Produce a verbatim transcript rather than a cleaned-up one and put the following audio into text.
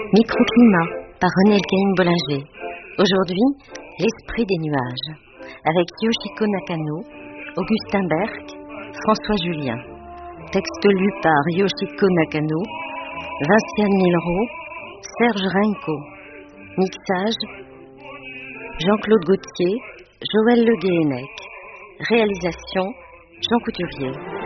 Microclimat par René Elkaïm Bollinger. Aujourd'hui, l'esprit des nuages, avec Yoshiko Nakano, Augustin Berck, François Julien. Texte lu par Yoshiko Nakano, Vinciane Millerot, Serge Renko. Mixage, Jean-Claude Gauthier, Joël Le Guéhennec. Réalisation, Jean Couturier.